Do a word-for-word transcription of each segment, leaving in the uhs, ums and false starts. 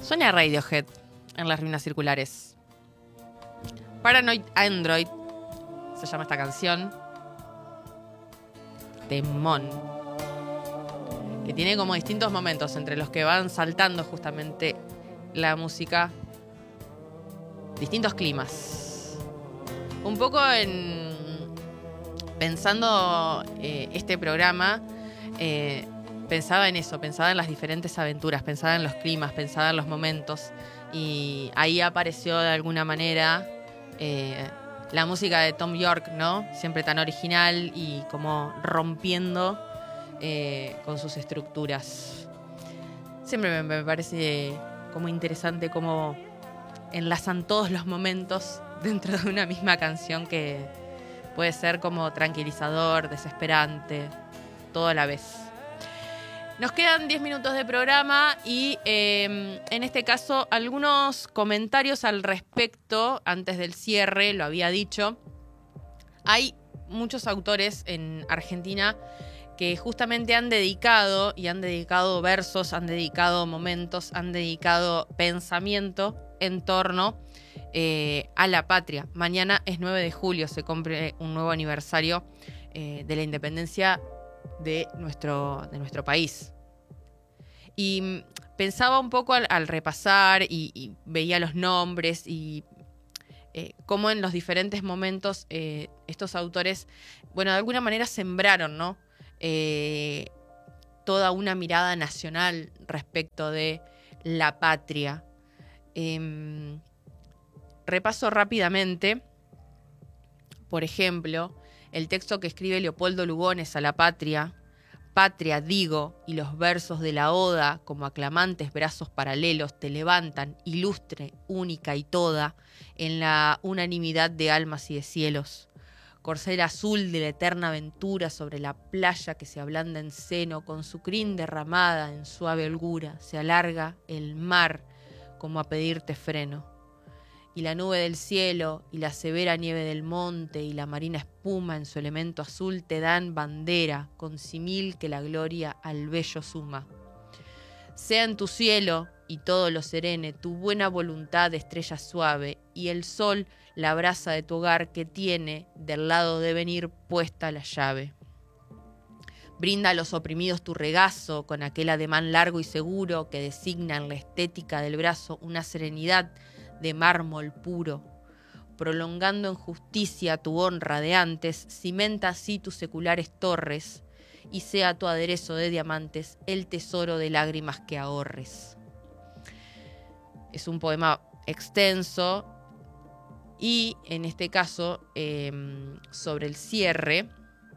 Suena Radiohead en las ruinas circulares. Paranoid Android se llama esta canción. Temón. Que tiene como distintos momentos entre los que van saltando justamente la música. Distintos climas. Un poco en... Pensando eh, este programa... Eh, Pensaba en eso, pensaba en las diferentes aventuras, pensaba en los climas, pensaba en los momentos. Y ahí apareció de alguna manera eh, la música de Thom Yorke, ¿no? Siempre tan original y como rompiendo eh, con sus estructuras. Siempre me, me parece como interesante cómo enlazan todos los momentos dentro de una misma canción que puede ser como tranquilizador, desesperante, todo a la vez. Nos quedan diez minutos de programa y eh, en este caso algunos comentarios al respecto antes del cierre, lo había dicho. Hay muchos autores en Argentina que justamente han dedicado y han dedicado versos, han dedicado momentos, han dedicado pensamiento en torno eh, a la patria. Mañana es nueve de julio, se cumple un nuevo aniversario eh, de la independencia de nuestro, de nuestro país. Y pensaba un poco al, al repasar y, y veía los nombres y eh, cómo en los diferentes momentos eh, estos autores, bueno, de alguna manera sembraron, ¿no? Eh, toda una mirada nacional respecto de la patria. Eh, repaso rápidamente, por ejemplo, el texto que escribe Leopoldo Lugones a la patria. Patria, digo, y los versos de la oda, como aclamantes brazos paralelos, te levantan, ilustre, única y toda, en la unanimidad de almas y de cielos. Corcel azul de la eterna aventura sobre la playa que se ablanda en seno, con su crin derramada en suave holgura, se alarga el mar como a pedirte freno. Y la nube del cielo, y la severa nieve del monte, y la marina espuma en su elemento azul te dan bandera, con simil que la gloria al bello suma. Sea en tu cielo, y todo lo serene, tu buena voluntad de estrella suave, y el sol la brasa de tu hogar que tiene del lado de venir puesta la llave. Brinda a los oprimidos tu regazo, con aquel ademán largo y seguro que designa en la estética del brazo una serenidad de mármol puro, prolongando en justicia tu honra de antes, cimenta así tus seculares torres, y sea tu aderezo de diamantes el tesoro de lágrimas que ahorres. Es un poema extenso y, en este caso, eh, sobre el cierre,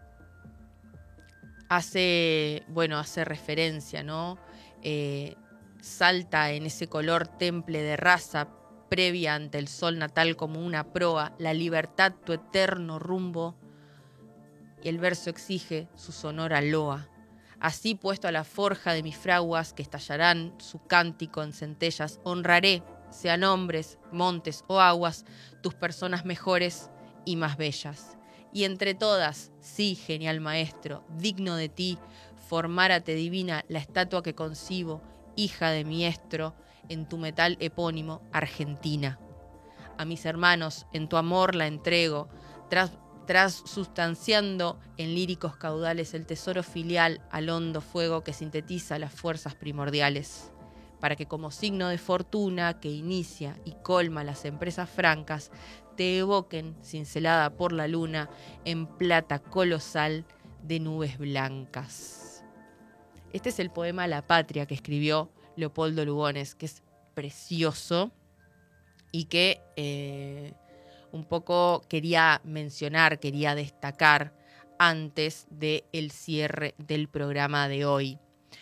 hace, bueno, hace referencia, ¿no? Eh, salta en ese color temple de raza, previa ante el sol natal como una proa, la libertad tu eterno rumbo, y el verso exige su sonora loa. Así puesto a la forja de mis fraguas que estallarán su cántico en centellas, honraré, sean hombres, montes o aguas, tus personas mejores y más bellas. Y entre todas, sí, genial maestro, digno de ti, formárate divina la estatua que concibo, hija de mi estro, en tu metal epónimo, Argentina. A mis hermanos, en tu amor la entrego, tras, tras sustanciando en líricos caudales el tesoro filial al hondo fuego que sintetiza las fuerzas primordiales, para que como signo de fortuna que inicia y colma las empresas francas, te evoquen, cincelada por la luna, en plata colosal de nubes blancas. Este es el poema La Patria que escribió Leopoldo Lugones, que es precioso y que eh, un poco quería mencionar, quería destacar antes del cierre del programa de hoy.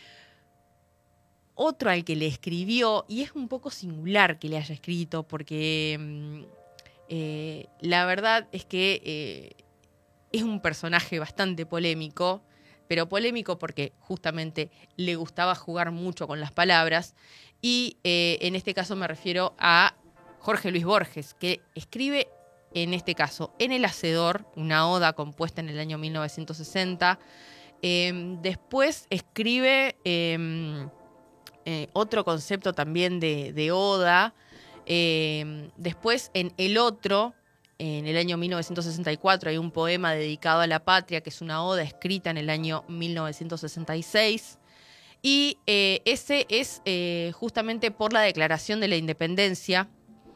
Otro al que le escribió, y es un poco singular que le haya escrito, porque eh, la verdad es que eh, es un personaje bastante polémico, pero polémico porque justamente le gustaba jugar mucho con las palabras, y eh, en este caso me refiero a Jorge Luis Borges, que escribe en este caso en El Hacedor, una oda compuesta en el año mil novecientos sesenta. Eh, después escribe eh, eh, otro concepto también de, de oda. Eh, después, en El Otro, en el año mil novecientos sesenta y cuatro, hay un poema dedicado a la patria, que es una oda escrita en el año mil novecientos sesenta y seis. Y eh, ese es eh, justamente por la Declaración de la Independencia.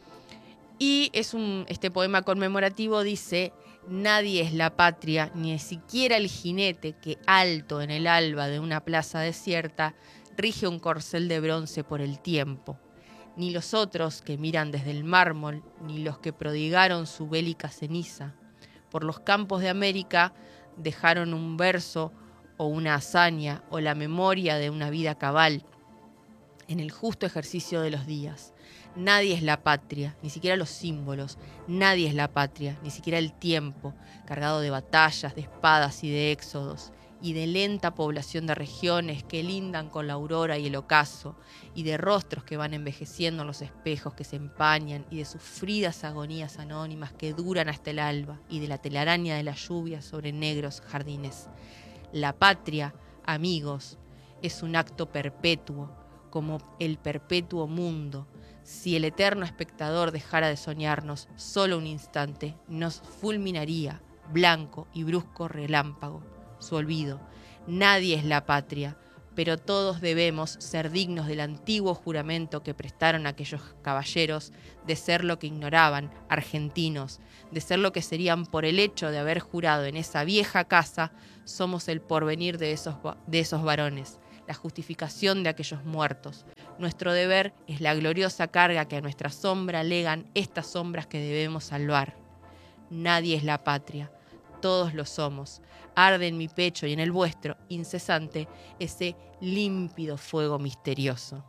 Y es un, este poema conmemorativo dice: nadie es la patria, ni siquiera el jinete que alto en el alba de una plaza desierta rige un corcel de bronce por el tiempo, ni los otros que miran desde el mármol, ni los que prodigaron su bélica ceniza. Por los campos de América dejaron un verso o una hazaña o la memoria de una vida cabal en el justo ejercicio de los días. Nadie es la patria, ni siquiera los símbolos. Nadie es la patria, ni siquiera el tiempo, cargado de batallas, de espadas y de éxodos, y de lenta población de regiones que lindan con la aurora y el ocaso, y de rostros que van envejeciendo en los espejos que se empañan, y de sufridas agonías anónimas que duran hasta el alba, y de la telaraña de la lluvia sobre negros jardines. La patria, amigos, es un acto perpetuo, como el perpetuo mundo. Si el eterno espectador dejara de soñarnos solo un instante, nos fulminaría, blanco y brusco relámpago, su olvido. Nadie es la patria, pero todos debemos ser dignos del antiguo juramento que prestaron aquellos caballeros de ser lo que ignoraban, argentinos, de ser lo que serían por el hecho de haber jurado en esa vieja casa. Somos el porvenir de esos, de esos varones, la justificación de aquellos muertos. Nuestro deber es la gloriosa carga que a nuestra sombra legan estas sombras que debemos salvar. Nadie es la patria, todos lo somos. Arde en mi pecho y en el vuestro, incesante, ese límpido fuego misterioso.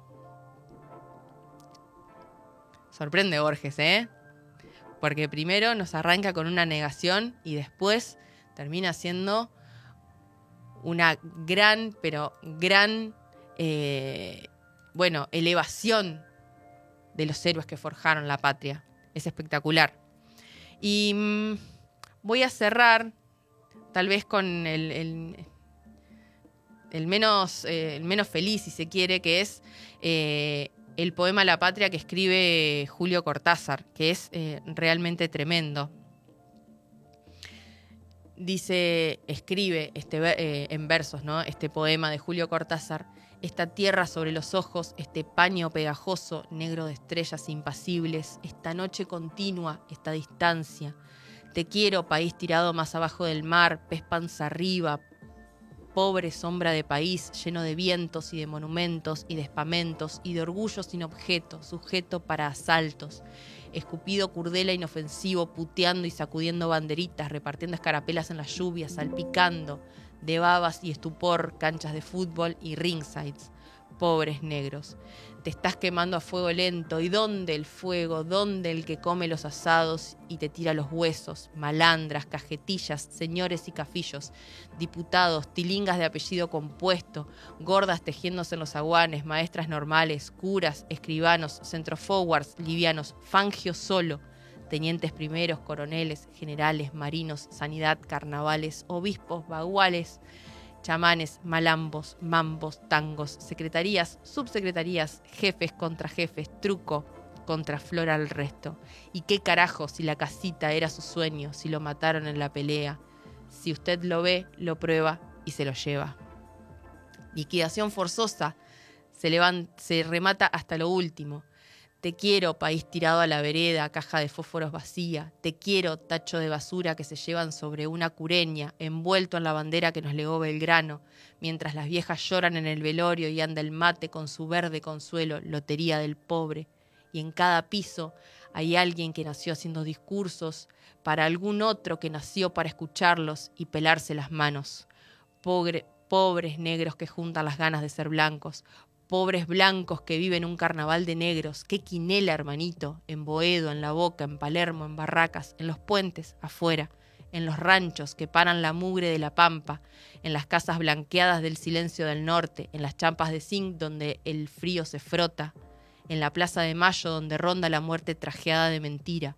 Sorprende Borges, ¿eh? Porque primero nos arranca con una negación y después termina siendo una gran, pero gran, eh, bueno, elevación de los héroes que forjaron la patria. Es espectacular. Y mmm, voy a cerrar tal vez con el, el, el, menos, eh, el menos feliz, si se quiere, que es eh, el poema La Patria que escribe Julio Cortázar, que es eh, realmente tremendo. Dice, escribe este, eh, en versos, ¿no?, este poema de Julio Cortázar: esta tierra sobre los ojos, este paño pegajoso, negro de estrellas impasibles, esta noche continua, esta distancia. Te quiero, país tirado más abajo del mar, pez panza arriba, pobre sombra de país, lleno de vientos y de monumentos y de espamentos y de orgullo sin objeto, sujeto para asaltos. Escupido curdela inofensivo, puteando y sacudiendo banderitas, repartiendo escarapelas en las lluvias, salpicando de babas y estupor canchas de fútbol y ringsides. Pobres negros, te estás quemando a fuego lento. ¿Y dónde el fuego? ¿Dónde el que come los asados y te tira los huesos? Malandras, cajetillas, señores y cafillos, diputados, tilingas de apellido compuesto, gordas tejiéndose en los aguanes, maestras normales, curas, escribanos, centroforwards, livianos, Fangio solo, tenientes primeros, coroneles, generales, marinos, sanidad, carnavales, obispos, baguales, chamanes, malambos, mambos, tangos, secretarías, subsecretarías, jefes contra jefes, truco contra flora al resto. ¿Y qué carajo si la casita era su sueño, si lo mataron en la pelea? Si usted lo ve, lo prueba y se lo lleva. Liquidación forzosa, se, levanta, se remata hasta lo último. Te quiero, país tirado a la vereda, caja de fósforos vacía. Te quiero, tacho de basura que se llevan sobre una cureña, envuelto en la bandera que nos legó Belgrano, mientras las viejas lloran en el velorio y anda el mate con su verde consuelo, lotería del pobre. Y en cada piso hay alguien que nació haciendo discursos para algún otro que nació para escucharlos y pelarse las manos. Pobre, pobres negros que juntan las ganas de ser blancos. Pobres blancos que viven un carnaval de negros. Qué quinela, hermanito, en Boedo, en La Boca, en Palermo, en Barracas, en los puentes, afuera, en los ranchos que paran la mugre de la pampa, en las casas blanqueadas del silencio del norte, en las champas de zinc donde el frío se frota, en la plaza de Mayo donde ronda la muerte trajeada de mentira.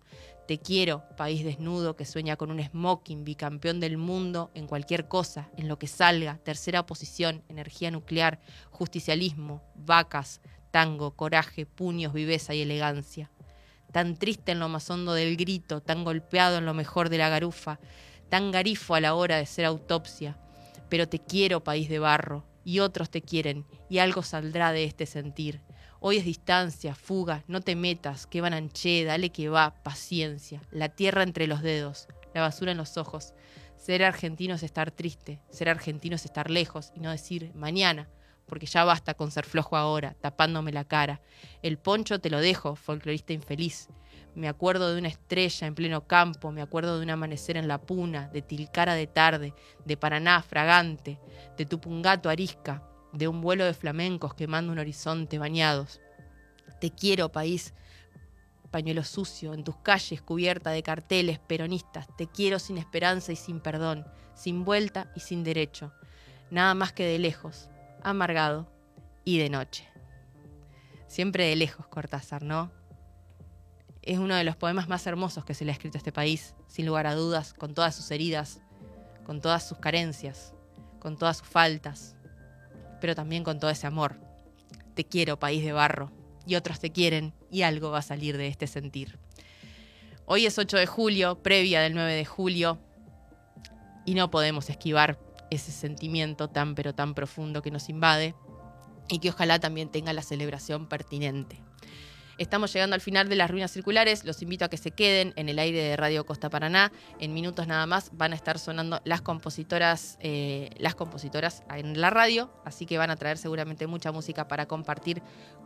Te quiero, país desnudo que sueña con un smoking, bicampeón del mundo en cualquier cosa, en lo que salga, tercera posición, energía nuclear, justicialismo, vacas, tango, coraje, puños, viveza y elegancia. Tan triste en lo más hondo del grito, tan golpeado en lo mejor de la garufa, tan garifo a la hora de ser autopsia. Pero te quiero, país de barro, y otros te quieren, y algo saldrá de este sentir. Hoy es distancia, fuga, no te metas, que bananché, dale que va, paciencia, la tierra entre los dedos, la basura en los ojos. Ser argentino es estar triste, ser argentino es estar lejos y no decir mañana, porque ya basta con ser flojo ahora, tapándome la cara. El poncho te lo dejo, folclorista infeliz. Me acuerdo de una estrella en pleno campo, me acuerdo de un amanecer en la puna, de Tilcara de tarde, de Paraná fragante, de Tupungato arisca, de un vuelo de flamencos quemando un horizonte bañados. Te quiero, país, pañuelo sucio, en tus calles cubierta de carteles peronistas. Te quiero sin esperanza y sin perdón, sin vuelta y sin derecho. Nada más que de lejos, amargado y de noche. Siempre de lejos, Cortázar, ¿no? Es uno de los poemas más hermosos que se le ha escrito a este país, sin lugar a dudas, con todas sus heridas, con todas sus carencias, con todas sus faltas, pero también con todo ese amor. Te quiero, país de barro, y otros te quieren, y algo va a salir de este sentir. Hoy es ocho de julio, previa del nueve de julio, y no podemos esquivar ese sentimiento tan pero tan profundo que nos invade, y que ojalá también tenga la celebración pertinente. Estamos llegando al final de las ruinas circulares. Los invito a que se queden en el aire de Radio Costa Paraná. En minutos nada más van a estar sonando las compositoras, eh, las compositoras en la radio, así que van a traer seguramente mucha música para compartir